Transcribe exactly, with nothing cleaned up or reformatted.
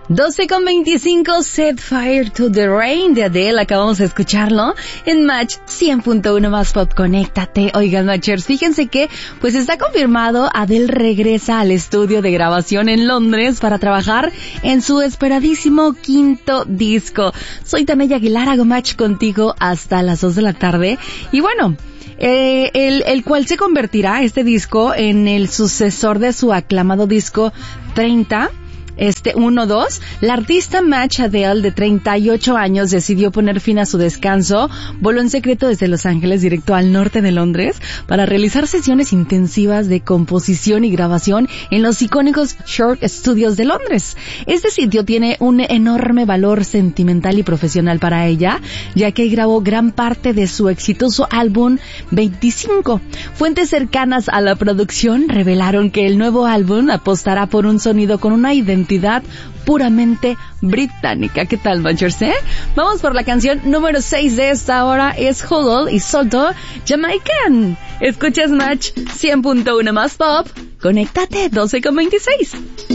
doce con veinticinco, Set Fire to the Rain de Adele, acabamos de escucharlo en Match cien punto uno más Pop, conéctate. Oigan, Matchers, fíjense que pues está confirmado, Adele regresa al estudio de grabación en Londres para trabajar en su esperadísimo quinto disco. Soy Tania Aguilar, hago Match contigo hasta las dos de la tarde y bueno, Eh, el, el cual se convertirá este disco en el sucesor de su aclamado disco treinta, este uno dos. La artista Match Adele, de treinta y ocho años, decidió poner fin a su descanso. Voló en secreto desde Los Ángeles directo al norte de Londres para realizar sesiones intensivas de composición y grabación en los icónicos Short Studios de Londres. Este sitio tiene un enorme valor sentimental y profesional para ella, ya que grabó gran parte de su exitoso álbum veinticinco. Fuentes cercanas a la producción revelaron que el nuevo álbum apostará por un sonido con una identidad puramente británica. ¿Qué tal, Manchers, eh? Vamos por la canción número seis de esta hora, es Huddle y Solto, Jamaican. Escuchas Match cien punto uno más Pop, conéctate, doce con veintiséis.